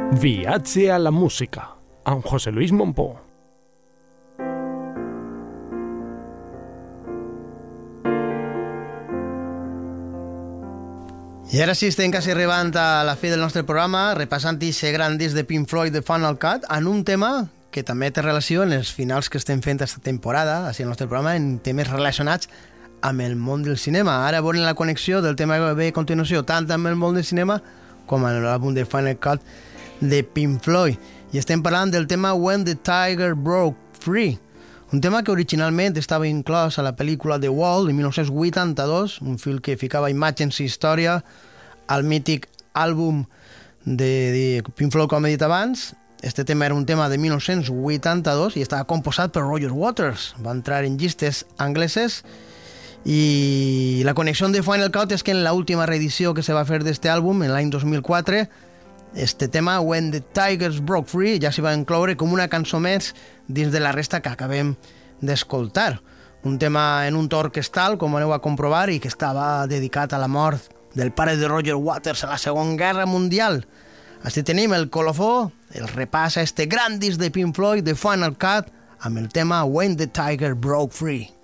Viatge a la música, amb José Luis Mompó. I ara sí, estem quasi arribant a la fi del nostre programa, repassant aquest gran disc de Pink Floyd, The Final Cut, en un tema que també té relació en els finals que estem fent aquesta temporada, així al nostre programa, en temes relacionats amb el món del cinema. Ara veurem la connexió del tema que ve a continuació, tant amb el món del cinema com amb l'àlbum de Final Cut de Pink Floyd. I estem parlant del tema When the Tiger Broke Free, un tema que originalment estava inclòs a la pel·lícula The Wall de 1982, un film que ficava imatges i història al mític àlbum de Pink Floyd, com he dit abans. Este tema era un tema de 1982 i estava composat per Roger Waters. Va entrar en llistes angleses i la connexió de Final Cut és que en l'última reedició que se va fer d'este àlbum, en l'any 2004, este tema, When the Tigers Broke Free, ja s'hi va incloure com una cançó més dins de la resta que acabem d'escoltar. Un tema en un to orquestal, com aneu a comprovar, i que estava dedicat a la mort del pare de Roger Waters a la Segona Guerra Mundial. Així tenim el colofó, el repàs a este gran disc de Pink Floyd, The Final Cut, amb el tema When the Tiger Broke Free.